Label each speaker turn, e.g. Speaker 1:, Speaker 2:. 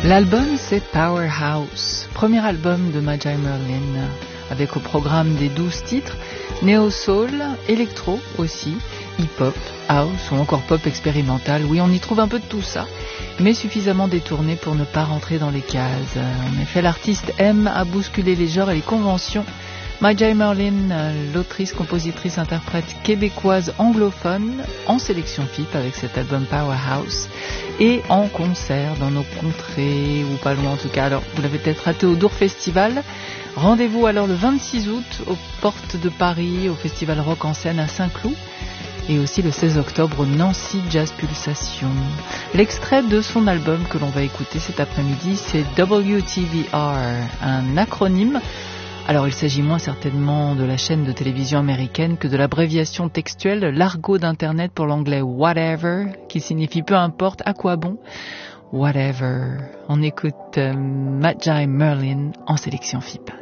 Speaker 1: L'album, c'est Powerhouse, premier album de Majai Merlin, avec au programme des 12 titres, néo-soul, électro aussi, hip-hop, house ou encore pop expérimental. Oui, on y trouve un peu de tout ça, mais suffisamment détourné pour ne pas rentrer dans les cases. En effet, l'artiste aime à bousculer les genres et les conventions. Majai Merlin, l'autrice, compositrice, interprète québécoise anglophone, en sélection FIP avec cet album Powerhouse et en concert dans nos contrées, ou pas loin en tout cas. Alors, vous l'avez peut-être raté au Dour Festival. Rendez-vous alors le 26 août aux portes de Paris, au Festival Rock en Scène à Saint-Cloud, et aussi le 16 octobre au Nancy Jazz Pulsation. L'extrait de son album que l'on va écouter cet après-midi, c'est WTVR, un acronyme. Alors il s'agit moins certainement de la chaîne de télévision américaine que de l'abréviation textuelle, l'argot d'internet pour l'anglais whatever, qui signifie peu importe, à quoi bon, whatever. On écoute Majai Merlin en sélection FIP.